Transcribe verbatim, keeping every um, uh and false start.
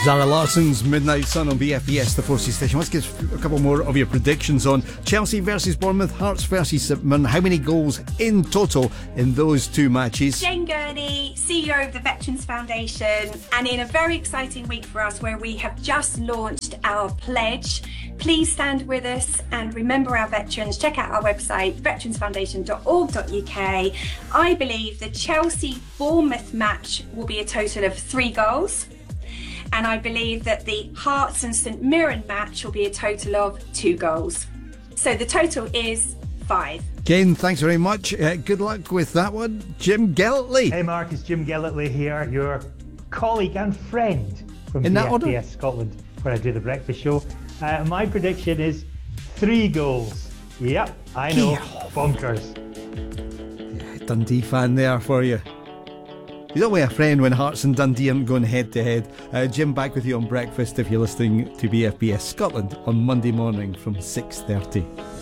Zara Larson's Midnight Sun on B F B S, the Forces station. Let's get a couple more of your predictions on Chelsea versus Bournemouth, Hearts versus St Mirren. How many goals in total in those two matches? Jane Gurney, C E O of the Veterans Foundation, and in a very exciting week for us where we have just launched our pledge. Please stand with us and remember our veterans. Check out our website, veterans foundation dot org dot U K. I believe the Chelsea-Bournemouth match will be a total of three goals. And I believe that the Hearts and St Mirren match will be a total of two goals. So the total is five. Jane, thanks very much. Uh, good luck with that one. Jim Geltley. Hey Mark, it's Jim Geltley here, your colleague and friend from In B that F B S order? Scotland, where I do the breakfast show. Uh, my prediction is three goals. Yep, I know, bonkers. Dundee fan there for you. He's only a friend when Hearts and Dundee aren't going head to head. Uh, Jim, back with you on breakfast if you're listening to B F B S Scotland on Monday morning from six thirty.